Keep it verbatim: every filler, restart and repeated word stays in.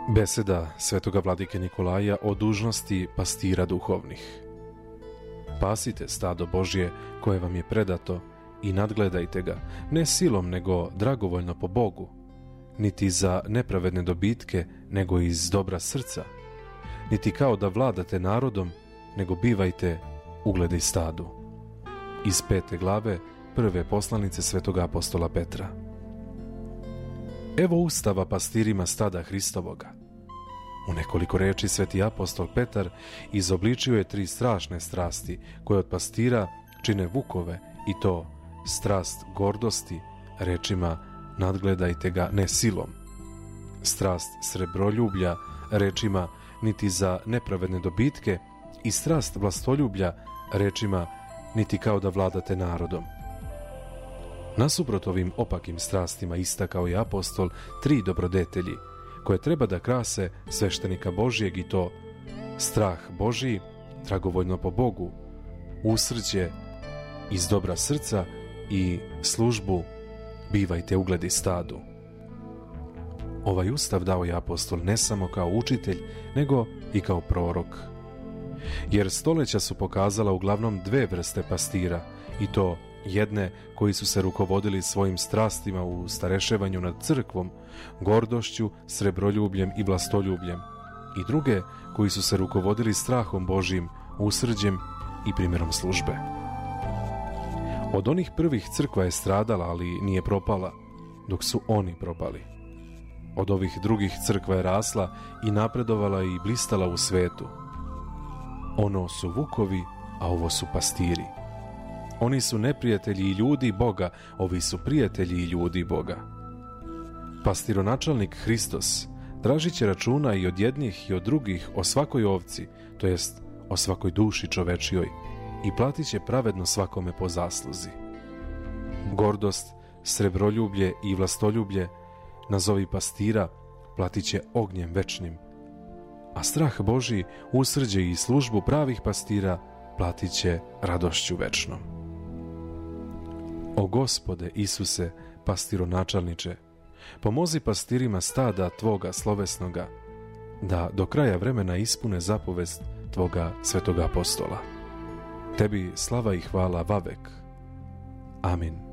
Beseda svetoga vladike Nikolaja o dužnosti pastira duhovnih. Pasite stado Božje koje vam je predato i nadgledajte ga, ne silom nego dragovoljno po Bogu, niti za nepravedne dobitke nego iz dobra srca, niti kao da vladate narodom, nego bivajte ugledi stadu. Iz pete glave prve poslanice svetoga apostola Petra. Evo ustava pastirima stada Hristovoga. U nekoliko reči sveti apostol Petar izobličio je tri strašne strasti koje od pastira čine vukove, i to strast gordosti, rečima nadgledajte ga ne silom, strast srebroljublja, rečima niti za nepravedne dobitke, i strast vlastoljublja, rečima niti kao da vladate narodom. Nasuprot ovim opakim strastima istakao je apostol tri dobrodetelji koje treba da krase sveštenika Božjeg, i to strah Božji, dragovoljno po Bogu, usrđe iz dobra srca i službu bivajte ugledi stadu. Ovaj ustav dao je apostol ne samo kao učitelj, nego i kao prorok. Jer stoleća su pokazala uglavnom dve vrste pastira, i to jedne koji su se rukovodili svojim strastima u stareševanju nad crkvom, gordošću, srebroljubljem i vlastoljubljem, i druge koji su se rukovodili strahom Božjim, usrđem i primjerom službe. Od onih prvih crkva je stradala, ali nije propala, dok su oni propali. Od ovih drugih crkva je rasla i napredovala i blistala u svetu. Ono su vukovi, a ovo su pastiri. Oni su neprijatelji i ljudi Boga, ovi su prijatelji i ljudi Boga. Pastironačelnik Hristos tražit će računa i od jednih i od drugih o svakoj ovci, to jest o svakoj duši čovečijoj, i platit će pravedno svakome po zasluzi. Gordost, srebroljublje i vlastoljublje, nazovi pastira, platit će ognjem večnim, a strah Božji, usrđe i službu pravih pastira platit će radošću večnom. O Gospode Isuse, pastironačelniče, pomozi pastirima stada Tvoga slovesnoga, da do kraja vremena ispune zapovest Tvoga svetoga apostola. Tebi slava i hvala vavek. Amin.